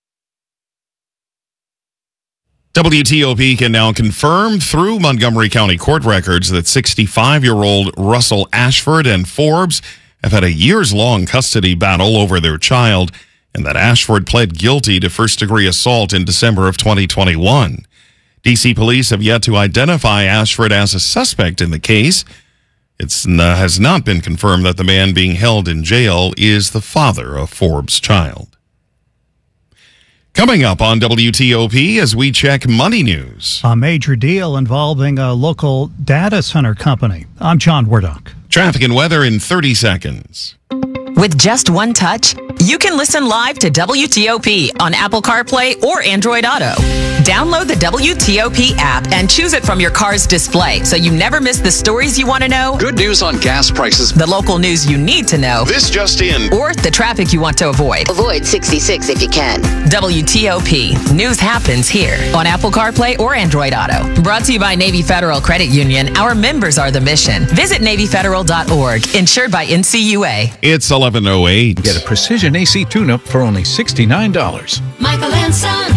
W T O P can now confirm through Montgomery County court records that sixty-five-year-old Russell Ashford and Forbes have had a years-long custody battle over their child, and that Ashford pled guilty to first-degree assault in December of twenty twenty-one. D C police have yet to identify Ashford as a suspect in the case. It uh, has not been confirmed that the man being held in jail is the father of Forbes' child. Coming up on W T O P as we check money news. A major deal involving a local data center company. I'm John Wardock. Traffic and weather in thirty seconds. With just one touch, you can listen live to W T O P on Apple CarPlay or Android Auto. Download the W T O P app and choose it from your car's display so you never miss the stories you want to know. Good news on gas prices. The local news you need to know. This just in. Or the traffic you want to avoid. Avoid sixty-six if you can. W T O P. News happens here on Apple CarPlay or Android Auto. Brought to you by Navy Federal Credit Union. Our members are the mission. Visit Navy Federal dot org. Insured by N C U A. It's eleven oh eight. Get a precision A C tune-up for only sixty-nine dollars. Michael and Son.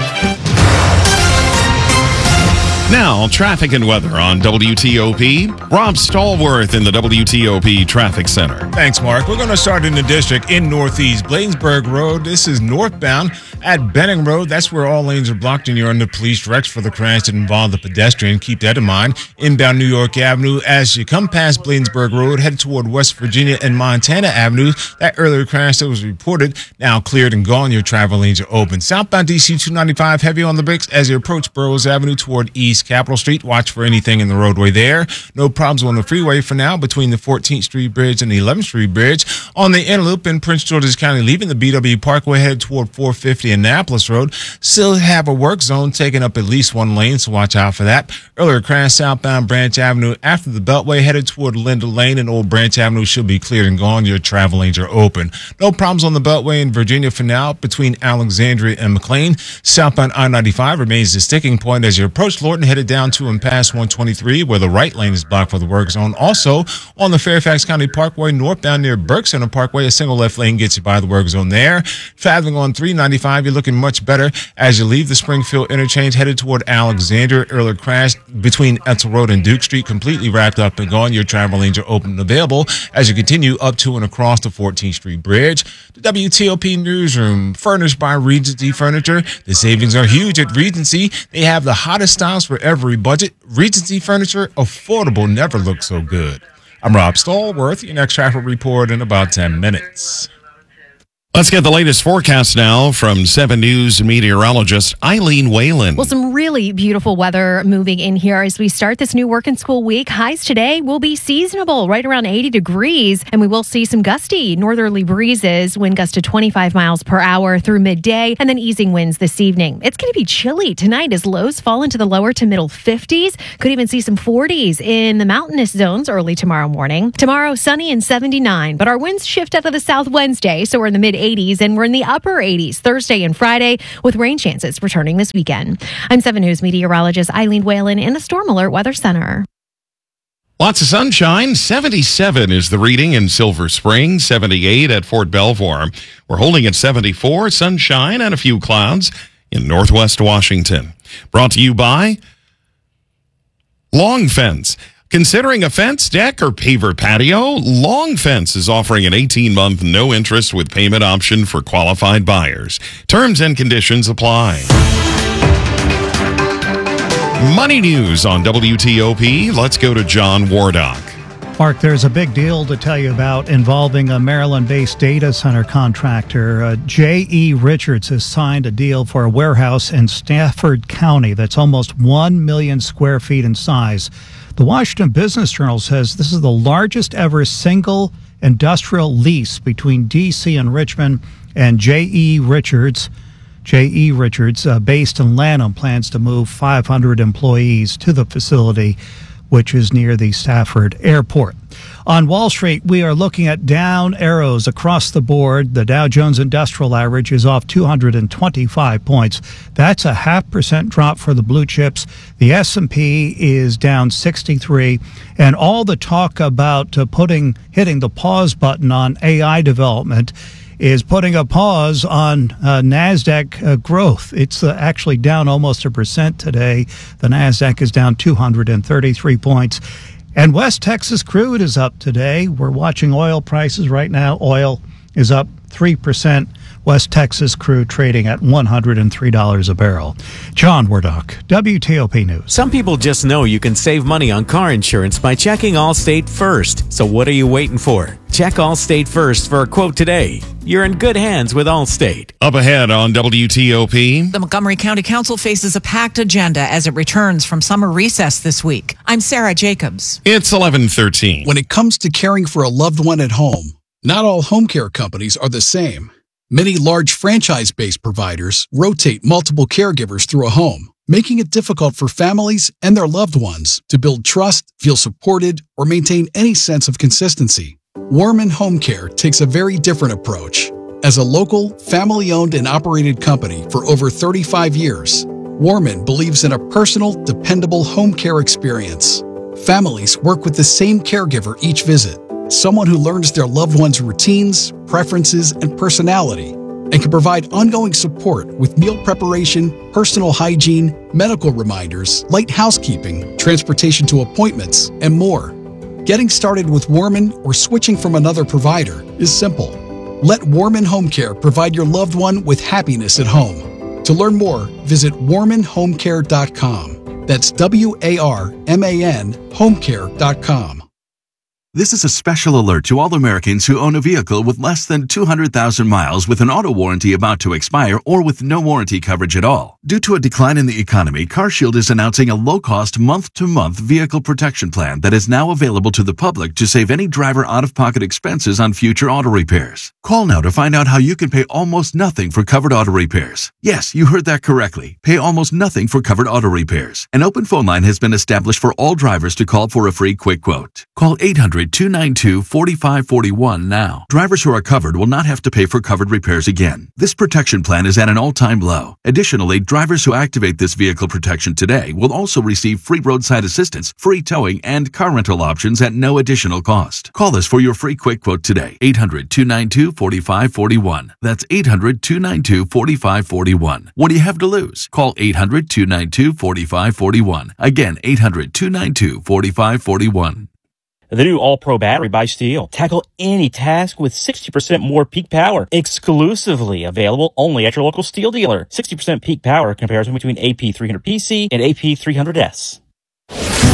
Now, traffic and weather on W T O P. Rob Stallworth in the W T O P Traffic Center. Thanks, Mark. We're going to start in the district in Northeast. Bladensburg Road, this is northbound at Benning Road. That's where all lanes are blocked and you're under police directs for the crash that involved the pedestrian. Keep that in mind. Inbound New York Avenue, as you come past Bladensburg Road, head toward West Virginia and Montana Avenue. That earlier crash that was reported, now cleared and gone. Your travel lanes are open. Southbound D C two ninety-five, heavy on the brakes as you approach Burroughs Avenue toward East Capitol Street. Watch for anything in the roadway there. No problems on the freeway for now between the fourteenth Street Bridge and the eleventh Street Bridge. On the inner loop in Prince George's County, leaving the B W Parkway headed toward four fifty Annapolis Road. Still have a work zone taking up at least one lane, so watch out for that. Earlier crash southbound Branch Avenue after the Beltway headed toward Linda Lane, and Old Branch Avenue should be cleared and gone. Your travel lanes are open. No problems on the Beltway in Virginia for now between Alexandria and McLean. Southbound I ninety-five remains the sticking point as you approach Lorton, headed down to and past one twenty-three, where the right lane is blocked for the work zone. Also, on the Fairfax County Parkway northbound near Burke Center Parkway, a single left lane gets you by the work zone there. Traveling on three ninety-five, you're looking much better as you leave the Springfield interchange, headed toward Alexandria. Earlier crash between Etzel Road and Duke Street, completely wrapped up and gone. Your travel lanes are open and available as you continue up to and across the fourteenth Street Bridge. The W T O P Newsroom, furnished by Regency Furniture. The savings are huge at Regency. They have the hottest styles for every budget. Regency Furniture, affordable, never looked so good. I'm Rob Stallworth. Your next traffic report in about ten minutes. Let's get the latest forecast now from seven News meteorologist Eileen Whalen. Well, some really beautiful weather moving in here as we start this new work and school week. Highs today will be seasonable, right around eighty degrees, and we will see some gusty northerly breezes, wind gusts to twenty-five miles per hour through midday, and then easing winds this evening. It's going to be chilly tonight as lows fall into the lower to middle fifties. Could even see some forties in the mountainous zones early tomorrow morning. Tomorrow, sunny and seventy-nine, but our winds shift out of the south Wednesday, so we're in the mid eighties, and we're in the upper eighties Thursday and Friday, with rain chances returning this weekend. I'm seven News meteorologist Eileen Whalen in the Storm Alert Weather Center. Lots of sunshine. seventy-seven is the reading in Silver Spring, seventy-eight at Fort Belvoir. We're holding at seventy-four, sunshine and a few clouds in Northwest Washington. Brought to you by Long Fence. Considering a fence, deck, or paver patio, Long Fence is offering an eighteen-month no-interest with payment option for qualified buyers. Terms and conditions apply. Money news on W T O P. Let's go to John Wardock. Mark, there's a big deal to tell you about involving a Maryland-based data center contractor. Uh, J E. Richards has signed a deal for a warehouse in Stafford County that's almost one million square feet in size. The Washington Business Journal says this is the largest ever single industrial lease between D C and Richmond, and J E. Richards, J E. Richards, uh, based in Lanham, plans to move five hundred employees to the facility, which is near the Stafford Airport. On Wall Street, we are looking at down arrows across the board. The Dow Jones Industrial Average is off two hundred twenty-five points. That's a half percent drop for the blue chips. The S and P is down sixty-three. And all the talk about uh, putting hitting the pause button on A I development is putting a pause on uh, NASDAQ uh, growth. It's uh, actually down almost a percent today. The NASDAQ is down two hundred thirty-three points. And West Texas crude is up today. We're watching oil prices right now. Oil is up three percent. West Texas crude trading at one hundred three dollars a barrel. John Wardock, W T O P News. Some people just know you can save money on car insurance by checking Allstate first. So what are you waiting for? Check Allstate first for a quote today. You're in good hands with Allstate. Up ahead on W T O P. The Montgomery County Council faces a packed agenda as it returns from summer recess this week. I'm Sarah Jacobs. It's eleven thirteen. When it comes to caring for a loved one at home, not all home care companies are the same. Many large franchise-based providers rotate multiple caregivers through a home, making it difficult for families and their loved ones to build trust, feel supported, or maintain any sense of consistency. Warman Home Care takes a very different approach. As a local, family-owned and operated company for over thirty-five years, Warman believes in a personal, dependable home care experience. Families work with the same caregiver each visit, someone who learns their loved one's routines, preferences, and personality, and can provide ongoing support with meal preparation, personal hygiene, medical reminders, light housekeeping, transportation to appointments, and more. Getting started with Warman or switching from another provider is simple. Let Warman Home Care provide your loved one with happiness at home. To learn more, visit warman home care dot com. That's W A R M A N home care dot com. This is a special alert to all Americans who own a vehicle with less than two hundred thousand miles with an auto warranty about to expire or with no warranty coverage at all. Due to a decline in the economy, CarShield is announcing a low-cost month-to-month vehicle protection plan that is now available to the public to save any driver out-of-pocket expenses on future auto repairs. Call now to find out how you can pay almost nothing for covered auto repairs. Yes, you heard that correctly. Pay almost nothing for covered auto repairs. An open phone line has been established for all drivers to call for a free quick quote. Call eight hundred, two nine two, four five four one now. Drivers who are covered will not have to pay for covered repairs again. This protection plan is at an all-time low. Additionally, drivers who activate this vehicle protection today will also receive free roadside assistance, free towing, and car rental options at no additional cost. Call us for your free quick quote today. eight hundred, two nine two, four five four one. That's eight hundred, two nine two, four five four one. What do you have to lose? Call eight hundred, two nine two, four five four one. Again, eight hundred, two nine two, four five four one. The new All-Pro battery by Steel. Tackle any task with sixty percent more peak power. Exclusively available only at your local Steel dealer. sixty percent peak power comparison between A P three hundred P C and A P three hundred S.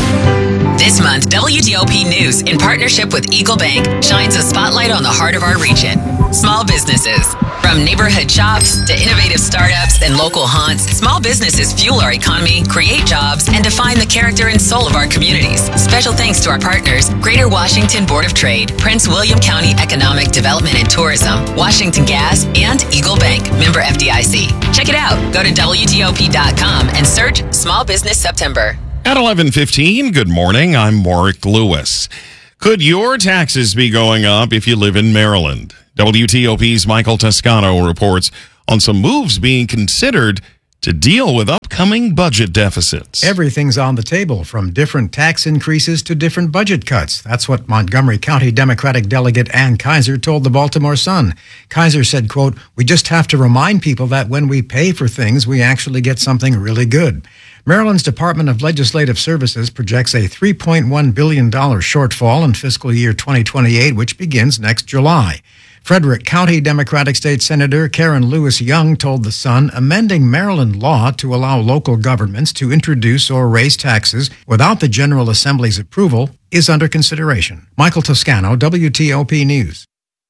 This month, W T O P News, in partnership with Eagle Bank, shines a spotlight on the heart of our region. Small businesses. From neighborhood shops to innovative startups and local haunts, small businesses fuel our economy, create jobs, and define the character and soul of our communities. Special thanks to our partners, Greater Washington Board of Trade, Prince William County Economic Development and Tourism, Washington Gas, and Eagle Bank, member F D I C. Check it out. Go to W T O P dot com and search Small Business September. At eleven fifteen, good morning. I'm Warwick Lewis. Could your taxes be going up if you live in Maryland? W T O P's Michael Toscano reports on some moves being considered to deal with upcoming budget deficits. Everything's on the table, from different tax increases to different budget cuts. That's what Montgomery County Democratic Delegate Ann Kaiser told the Baltimore Sun. Kaiser said, quote, "We just have to remind people that when we pay for things, we actually get something really good." Maryland's Department of Legislative Services projects a three point one billion dollars shortfall in fiscal year twenty twenty-eight, which begins next July. Frederick County Democratic State Senator Karen Lewis Young told The Sun amending Maryland law to allow local governments to introduce or raise taxes without the General Assembly's approval is under consideration. Michael Toscano, W T O P News.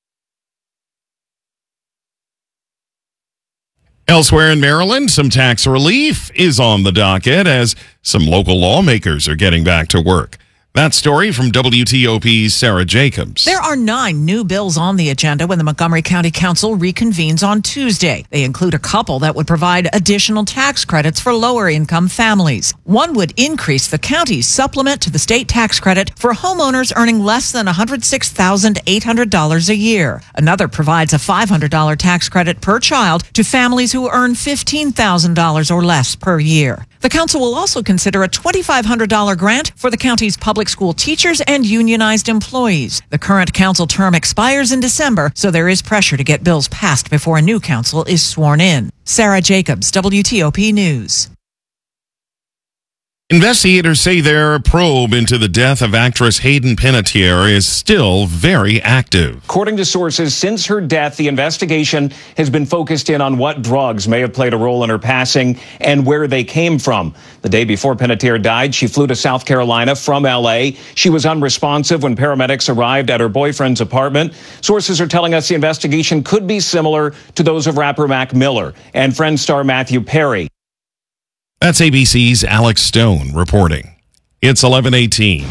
Elsewhere in Maryland, some tax relief is on the docket as some local lawmakers are getting back to work. That story from W T O P's Sarah Jacobs. There are nine new bills on the agenda when the Montgomery County Council reconvenes on Tuesday. They include a couple that would provide additional tax credits for lower-income families. One would increase the county's supplement to the state tax credit for homeowners earning less than one hundred six thousand eight hundred dollars a year. Another provides a five hundred dollars tax credit per child to families who earn fifteen thousand dollars or less per year. The council will also consider a two thousand five hundred dollars grant for the county's public school teachers and unionized employees. The current council term expires in December, so there is pressure to get bills passed before a new council is sworn in. Sarah Jacobs, W T O P News. Investigators say their probe into the death of actress Hayden Panettiere is still very active. According to sources, since her death, the investigation has been focused in on what drugs may have played a role in her passing and where they came from. The day before Panettiere died, she flew to South Carolina from L A. She was unresponsive when paramedics arrived at her boyfriend's apartment. Sources are telling us the investigation could be similar to those of rapper Mac Miller and Friends star Matthew Perry. That's A B C's Alex Stone reporting. It's eleven eighteen.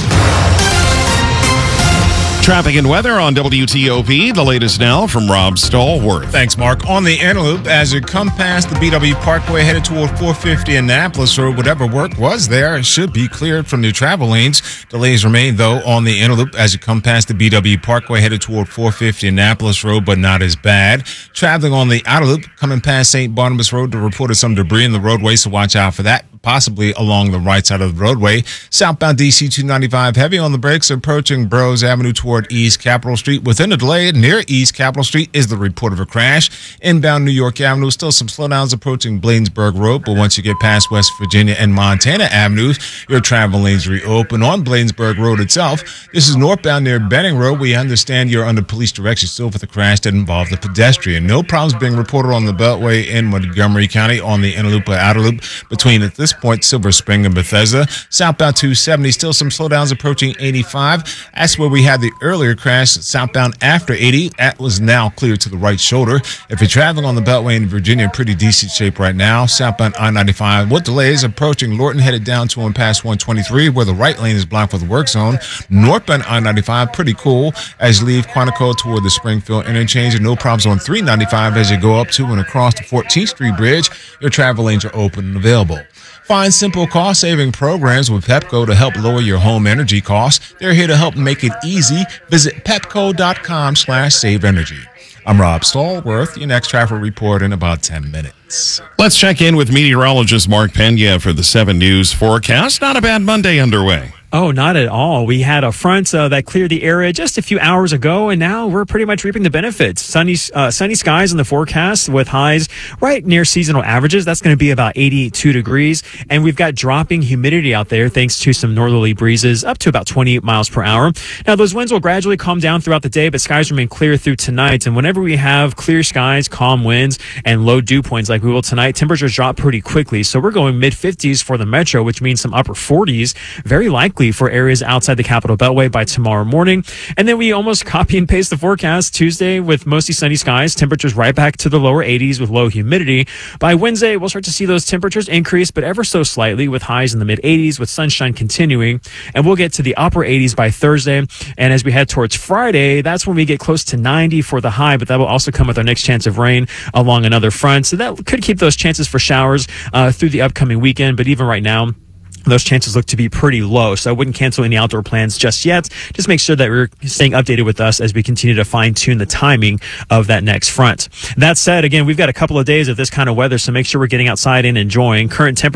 Traffic and weather on W T O P. The latest now from Rob Stallworth. Thanks, Mark. On the Antelope, as you come past the B W Parkway headed toward four fifty Annapolis, or whatever work was there, it should be cleared from the travel lanes. Delays remain, though, on the Antelope as you come past the B W Parkway headed toward four fifty Annapolis Road, but not as bad. Traveling on the Outer Loop, coming past Saint Barnabas Road, to reported some debris in the roadway, so watch out for that, possibly along the right side of the roadway. Southbound D C two ninety-five, heavy on the brakes, approaching Burroughs Avenue toward East Capitol Street. Within a delay near East Capitol Street is the report of a crash. Inbound New York Avenue, still some slowdowns approaching Bladensburg Road, but once you get past West Virginia and Montana Avenues, your travel lanes reopen. On Bladensburg Road itself, this is northbound near Benning Road. We understand you're under police direction still for the crash that involved a pedestrian. No problems being reported on the Beltway in Montgomery County on the Inner Loop or Outer Loop between, at this point, Silver Spring and Bethesda. Southbound two seventy, still some slowdowns approaching eighty-five. That's where we had the earlier crash, southbound after eighty. That was now cleared to the right shoulder. If you're traveling on the Beltway in Virginia, pretty decent shape right now. Southbound I ninety-five with delays approaching Lorton, headed down to and past one twenty-three, where the right lane is blocked for the work zone. Northbound I ninety-five, pretty cool as you leave Quantico toward the Springfield interchange, and no problems on three ninety-five as you go up to and across the fourteenth Street Bridge. Your travel lanes are open and available. Find simple cost-saving programs with Pepco to help lower your home energy costs. They're here to help make it easy. Visit pepco.com slash save energy. I'm Rob Stallworth. Your next traffic report in about ten minutes. Let's check in with meteorologist Mark Pena for the seven News forecast. Not a bad Monday underway. Oh, not at all. We had a front uh, that cleared the area just a few hours ago, and now we're pretty much reaping the benefits. Sunny, uh, sunny skies in the forecast with highs right near seasonal averages. That's going to be about eighty-two degrees, and we've got dropping humidity out there thanks to some northerly breezes up to about twenty-eight miles per hour. Now, those winds will gradually calm down throughout the day, but skies remain clear through tonight. And whenever we have clear skies, calm winds, and low dew points like we will tonight, temperatures drop pretty quickly. So we're going mid fifties for the metro, which means some upper forties, very likely likely for areas outside the Capital Beltway by tomorrow morning. And then we almost copy and paste the forecast Tuesday with mostly sunny skies, temperatures right back to the lower eighties with low humidity. By Wednesday, we'll start to see those temperatures increase, but ever so slightly with highs in the mid eighties with sunshine continuing. And we'll get to the upper eighties by Thursday. And as we head towards Friday, that's when we get close to ninety for the high, but that will also come with our next chance of rain along another front. So that could keep those chances for showers uh, through the upcoming weekend. But even right now, those chances look to be pretty low. So I wouldn't cancel any outdoor plans just yet. Just make sure that we're staying updated with us as we continue to fine tune the timing of that next front. That said, again, we've got a couple of days of this kind of weather, so make sure we're getting outside and enjoying. Current temperature